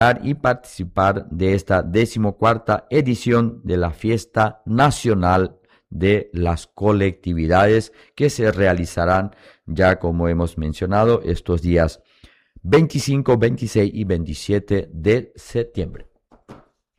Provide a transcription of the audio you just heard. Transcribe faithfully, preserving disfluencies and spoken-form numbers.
y participar de esta decimocuarta edición de la Fiesta Nacional de las Colectividades, que se realizarán, ya como hemos mencionado, estos días veinticinco, veintiséis y veintisiete de septiembre.